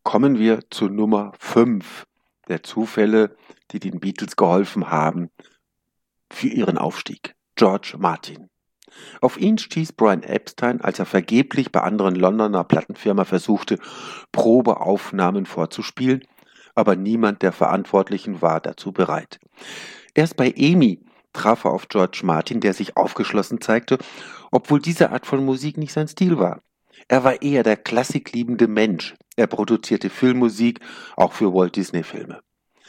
Kommen wir zu Nummer 5 der Zufälle, die den Beatles geholfen haben für ihren Aufstieg. George Martin. Auf ihn stieß Brian Epstein, als er vergeblich bei anderen Londoner Plattenfirma versuchte, Probeaufnahmen vorzuspielen, aber niemand der Verantwortlichen war dazu bereit. Erst bei EMI traf er auf George Martin, der sich aufgeschlossen zeigte, obwohl diese Art von Musik nicht sein Stil war. Er war eher der klassikliebende Mensch. Er produzierte Filmmusik, auch für Walt Disney-Filme.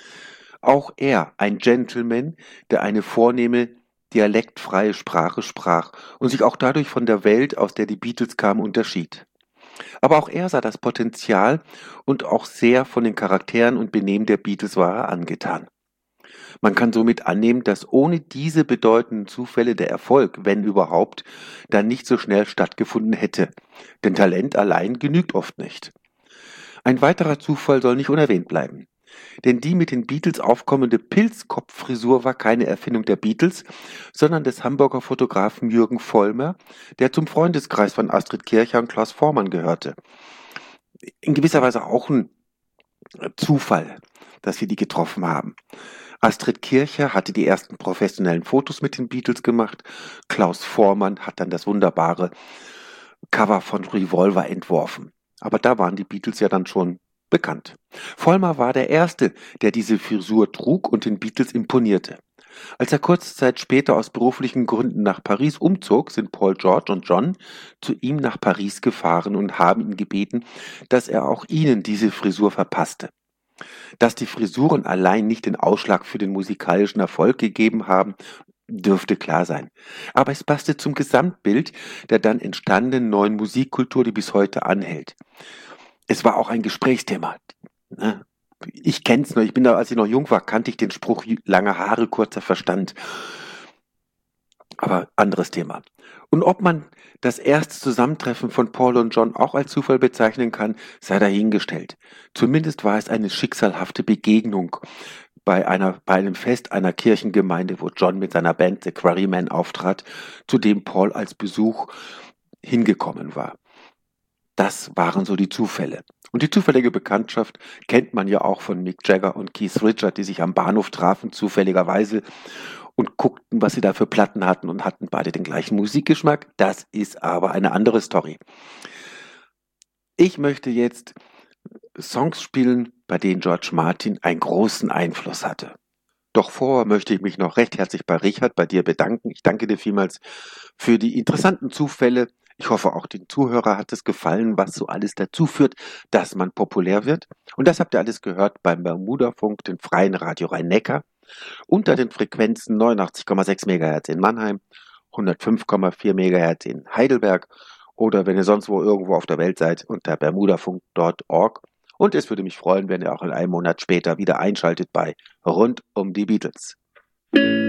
Auch er, ein Gentleman, der eine vornehme, dialektfreie Sprache sprach und sich auch dadurch von der Welt, aus der die Beatles kamen, unterschied. Aber auch er sah das Potenzial und auch sehr von den Charakteren und Benehmen der Beatles war er angetan. Man kann somit annehmen, dass ohne diese bedeutenden Zufälle der Erfolg, wenn überhaupt, dann nicht so schnell stattgefunden hätte. Denn Talent allein genügt oft nicht. Ein weiterer Zufall soll nicht unerwähnt bleiben. Denn die mit den Beatles aufkommende Pilzkopffrisur war keine Erfindung der Beatles, sondern des Hamburger Fotografen Jürgen Vollmer, der zum Freundeskreis von Astrid Kirchherr und Klaus Voormann gehörte. In gewisser Weise auch ein Zufall, dass wir die getroffen haben. Astrid Kirchherr hatte die ersten professionellen Fotos mit den Beatles gemacht. Klaus Voormann hat dann das wunderbare Cover von Revolver entworfen. Aber da waren die Beatles ja dann schon bekannt. Vollmer war der Erste, der diese Frisur trug und den Beatles imponierte. Als er kurze Zeit später aus beruflichen Gründen nach Paris umzog, sind Paul, George und John zu ihm nach Paris gefahren und haben ihn gebeten, dass er auch ihnen diese Frisur verpasste. Dass die Frisuren allein nicht den Ausschlag für den musikalischen Erfolg gegeben haben, dürfte klar sein. Aber es passte zum Gesamtbild der dann entstandenen neuen Musikkultur, die bis heute anhält. Es war auch ein Gesprächsthema. Ich kenne es noch, als ich noch jung war, kannte ich den Spruch, lange Haare, kurzer Verstand. Aber anderes Thema. Und ob man das erste Zusammentreffen von Paul und John auch als Zufall bezeichnen kann, sei dahingestellt. Zumindest war es eine schicksalhafte Begegnung bei einem Fest einer Kirchengemeinde, wo John mit seiner Band The Quarrymen auftrat, zu dem Paul als Besuch hingekommen war. Das waren so die Zufälle. Und die zufällige Bekanntschaft kennt man ja auch von Mick Jagger und Keith Richards, die sich am Bahnhof trafen, zufälligerweise, und guckten, was sie da für Platten hatten und hatten beide den gleichen Musikgeschmack. Das ist aber eine andere Story. Ich möchte jetzt Songs spielen, bei denen George Martin einen großen Einfluss hatte. Doch vorher möchte ich mich noch recht herzlich bei Richard, bei dir bedanken. Ich danke dir vielmals für die interessanten Zufälle. Ich hoffe, auch den Zuhörer hat es gefallen, was so alles dazu führt, dass man populär wird. Und das habt ihr alles gehört beim Bermudafunk, den freien Radio Rhein-Neckar, unter den Frequenzen 89,6 MHz in Mannheim, 105,4 MHz in Heidelberg oder wenn ihr sonst irgendwo auf der Welt seid, unter bermudafunk.org. Und es würde mich freuen, wenn ihr auch in einem Monat später wieder einschaltet bei Rund um die Beatles.